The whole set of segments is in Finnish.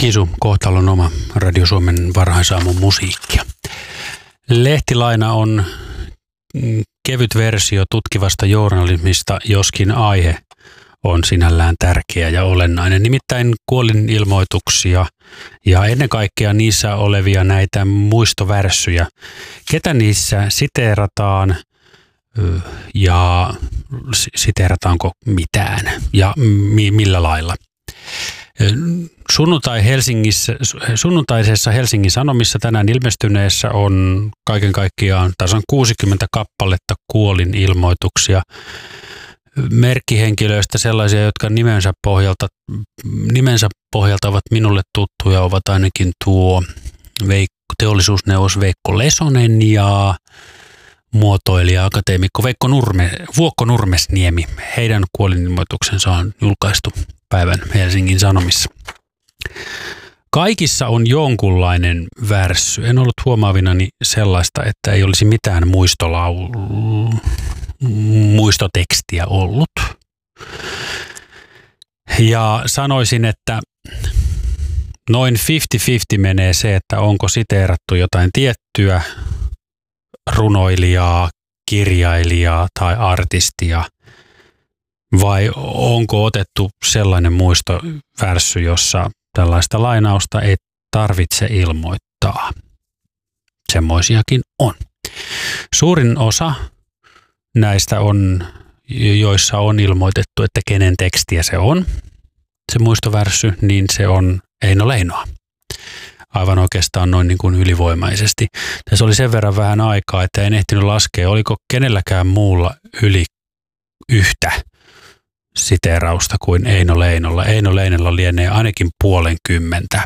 Kisu, kohtalon oma Radio Suomen varhaisaamun musiikkia. Lehtilaina on kevyt versio tutkivasta journalismista, joskin aihe on sinällään tärkeä ja olennainen. Nimittäin kuolinilmoituksia ja ennen kaikkea niissä olevia näitä muistovärssyjä. Ketä niissä siteerataan ja siteerataanko mitään ja millä lailla. Sunnuntaisessa Helsingin Sanomissa tänään ilmestyneessä on kaiken kaikkiaan tasan 60 kappaletta kuolinilmoituksia merkkihenkilöistä, sellaisia, jotka nimensä pohjalta ovat minulle tuttuja, ovat ainakin tuo teollisuusneuvos Veikko Lesonen ja muotoilija akateemikko Vuokko Nurmesniemi. Heidän kuolinilmoituksensa on julkaistu päivän Helsingin Sanomissa. Kaikissa on jonkunlainen värssy. En ollut huomaavinani sellaista, että ei olisi mitään muistotekstiä ollut. Ja sanoisin, että noin 50-50 menee se, että onko siteerattu jotain tiettyä runoilijaa, kirjailijaa tai artistia, vai onko otettu sellainen muistovärssy, jossa tällaista lainausta ei tarvitse ilmoittaa. Semmoisiakin on. Suurin osa näistä on, joissa on ilmoitettu, että kenen tekstiä se on, se muistovärssy, niin se on Eino Leinoa. Aivan oikeastaan noin niin kuin ylivoimaisesti. Tässä oli sen verran vähän aikaa, että en ehtinyt laskea, oliko kenelläkään muulla yli yhtä siteerausta kuin Eino Leinolla. Eino Leinolla lienee ainakin 50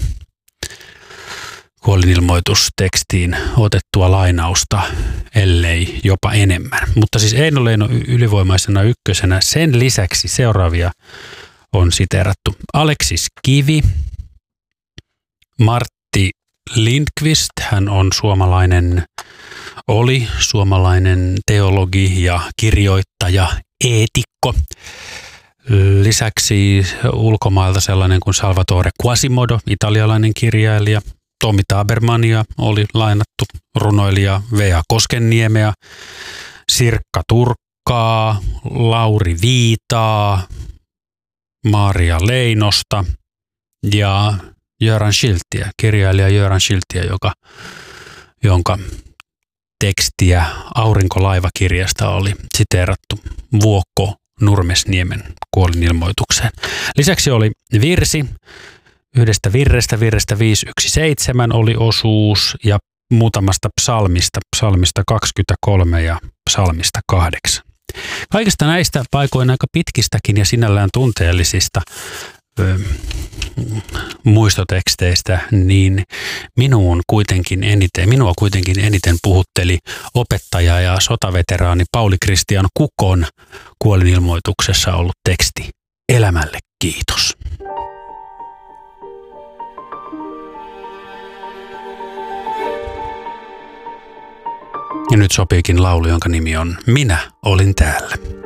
kuolinilmoitustekstiin otettua lainausta, ellei jopa enemmän. Mutta siis Eino Leino ylivoimaisena ykkösenä. Sen lisäksi seuraavia on siteerattu. Aleksis Kivi, Martti Lindqvist, hän on suomalainen teologi ja kirjoittaja, eetikko. Lisäksi ulkomailta sellainen kuin Salvatore Quasimodo, italialainen kirjailija. Tomi Tabermania oli lainattu, runoilija V.A. Koskenniemeä, Sirkka Turkkaa, Lauri Viitaa, Maria Leinosta ja Göran Schiltiä, kirjailija Göran Schiltiä, jonka tekstiä Aurinkolaiva-kirjasta oli siteerattu Vuokko Nurmesniemen kuolinilmoitukseen. Lisäksi oli virsi. Yhdestä virrestä 517 oli osuus ja muutamasta psalmista 23 ja psalmista 8. Kaikista näistä paikoin aika pitkistäkin ja sinällään tunteellisista muistoteksteistä, niin minua kuitenkin eniten puhutteli opettaja ja sotaveteraani Pauli Kristian Kukon kuolinilmoituksessa ollut teksti Elämälle kiitos. Ja nyt sopiikin laulu, jonka nimi on Minä olin täällä.